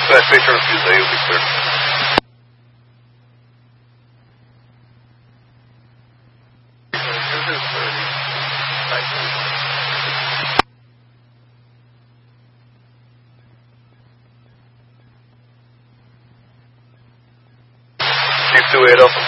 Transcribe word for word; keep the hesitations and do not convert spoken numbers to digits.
Flash picture on Tuesday, you'll be clear. Chief two eight oh.